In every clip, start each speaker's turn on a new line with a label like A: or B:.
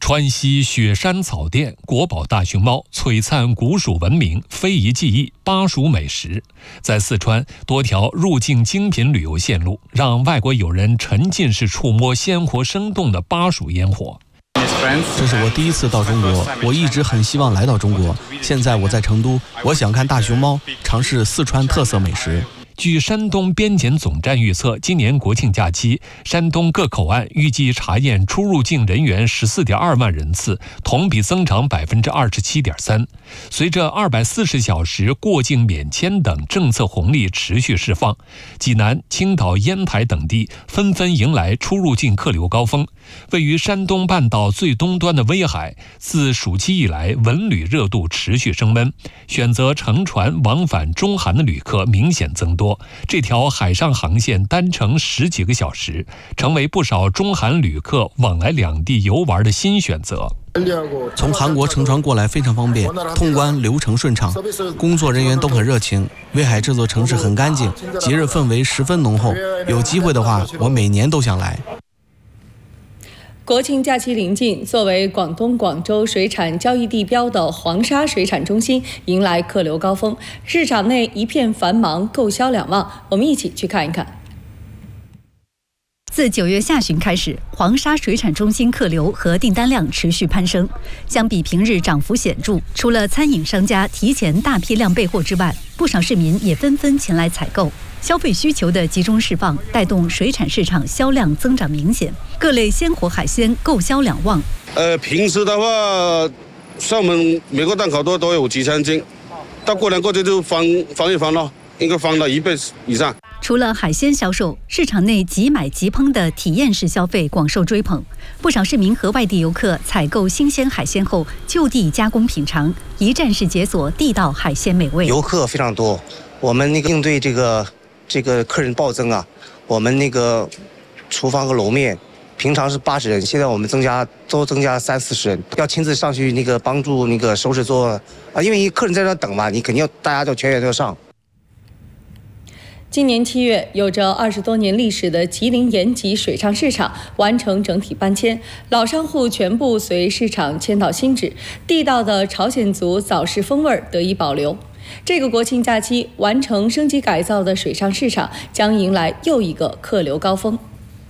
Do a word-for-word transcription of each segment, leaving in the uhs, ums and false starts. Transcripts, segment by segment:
A: 川西雪山草甸国宝大熊猫璀璨古蜀文明，非遗技艺，巴蜀美食。在四川多条入境精品旅游线路，让外国友人沉浸式触摸鲜活生动的巴蜀烟火。
B: 这是我第一次到中国，我一直很希望来到中国。现在我在成都，我想看大熊猫，尝试四川特色美食。
A: 据山东边检总站预测，今年国庆假期，山东各口岸预计查验出入境人员十四点二万人次，同比增长百分之二十七点三。随着二百四十小时过境免签等政策红利持续释放，济南、青岛、烟台等地纷纷迎来出入境客流高峰。位于山东半岛最东端的威海，自暑期以来文旅热度持续升温，选择乘船往返中韩的旅客明显增多。这条海上航线单程十几个小时，成为不少中韩旅客往来两地游玩的新选择。
B: 从韩国乘船过来非常方便，通关流程顺畅，工作人员都很热情。威海这座城市很干净，节日氛围十分浓厚。有机会的话，我每年都想来。
C: 国庆假期临近，作为广东广州水产交易地标的黄沙水产中心迎来客流高峰，市场内一片繁忙，购销两旺。我们一起去看一看。
D: 自九月下旬开始，黄沙水产中心客流和订单量持续攀升，相比平日涨幅显著。除了餐饮商家提前大批量备货之外，不少市民也纷纷前来采购。消费需求的集中释放，带动水产市场销量增长明显，各类鲜活海鲜购销两旺。
E: 呃，平时的话，像我们每个档口都都有几千斤，到过年过节就翻翻一翻了，应该翻到一倍以上。
D: 除了海鲜销售，市场内即买即烹的体验式消费广受追捧。不少市民和外地游客采购新鲜海鲜后，就地加工品尝，一站式解锁地道海鲜美味。
F: 游客非常多，我们那个应对这个这个客人暴增啊，我们那个厨房和楼面平常是八十人，现在我们增加都增加三四十人，要亲自上去那个帮助那个收拾做啊，因为客人在那等嘛，你肯定要大家都全员都要上。
C: 今年七月，有着二十多年历史的吉林延吉水上市场完成整体搬迁，老商户全部随市场迁到新址，地道的朝鲜族早市风味得以保留。这个国庆假期，完成升级改造的水上市场将迎来又一个客流高峰。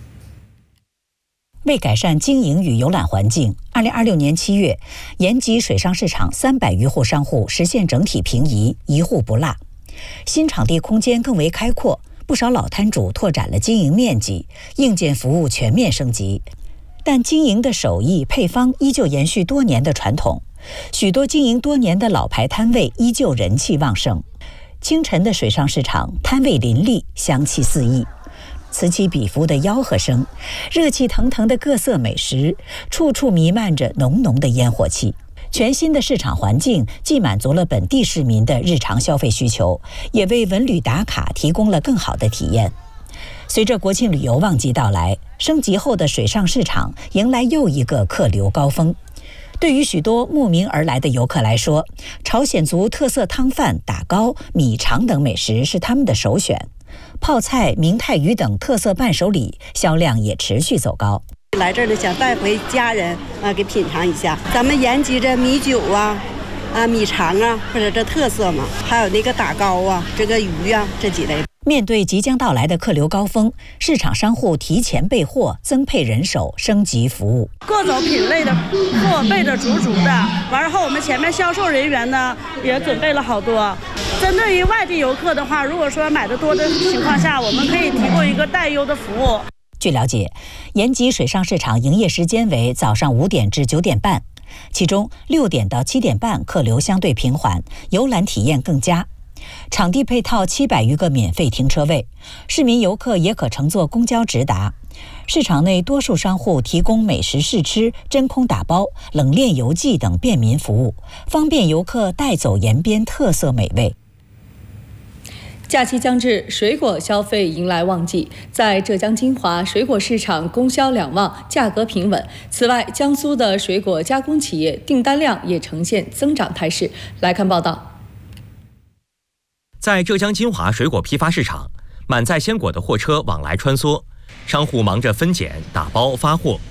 G: 为改善经营与游览环境，二零二六年七月，延吉水上市场三百余户商户实现整体平移，一户不落。新场地空间更为开阔，不少老摊主拓展了经营面积，硬件服务全面升级。但经营的手艺配方依旧延续多年的传统，许多经营多年的老牌摊位依旧人气旺盛。清晨的水上市场，摊位林立，香气四溢，此起彼伏的吆喝声，热气腾腾的各色美食，处处弥漫着浓浓的烟火气。全新的市场环境既满足了本地市民的日常消费需求，也为文旅打卡提供了更好的体验。随着国庆旅游旺季到来，升级后的水上市场迎来又一个客流高峰。对于许多慕名而来的游客来说，朝鲜族特色汤饭、打糕、米肠等美食是他们的首选。泡菜、明太鱼等特色伴手礼销量也持续走高。
H: 来这儿呢，想带回家人啊，给品尝一下咱们延吉这米酒啊、啊米肠啊，或者这特色嘛，还有那个打糕啊、这个鱼啊这几类。
G: 面对即将到来的客流高峰，市场商户提前备货，增配人手，升级服务。
I: 各种品类的货备着足足的，完后我们前面销售人员呢也准备了好多。针对于外地游客的话，如果说买的多的情况下，我们可以提供一个代优的服务。
G: 据了解，延吉水上市场营业时间为早上五点至九点半，其中六点到七点半客流相对平缓，游览体验更佳。场地配套七百余个免费停车位，市民游客也可乘坐公交直达。市场内多数商户提供美食试吃、真空打包、冷链邮寄等便民服务，方便游客带走延边特色美味。
C: 假期将至，水果消费迎来旺季。在浙江金华，水果市场供销两旺，价格平稳。此外，江苏的水果加工企业订单量也呈现增长态势。来看报道。
J: 在浙江金华水果批发市场，满载鲜果的货车往来穿梭，商户忙着分拣、打包、发货。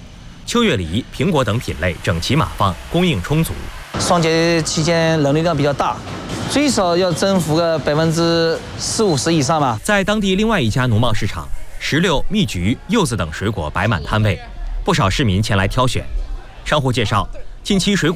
J: 秋月梨、苹果等品类整齐码放，供应充足。
K: 双节期间人流量比较大，最少要增幅个百分之四五十以上吧。
J: 在当地另外一家农贸市场，石榴、蜜橘、柚子等水果摆满摊位，不少市民前来挑选。商户介绍，近期水果